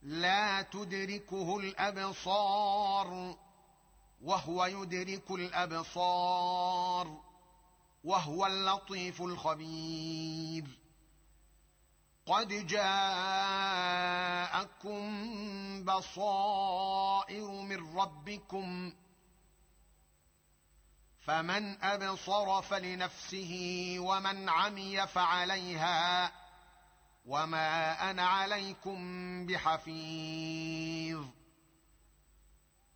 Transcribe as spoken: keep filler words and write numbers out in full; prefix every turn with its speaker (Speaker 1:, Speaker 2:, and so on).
Speaker 1: لا تدركه الابصار وهو يدرك الابصار وهو اللطيف الخبير. قد جاءكم بصائر من ربكم فمن ابصر فلنفسه ومن عمي فعليها وما انا عليكم بحفيظ.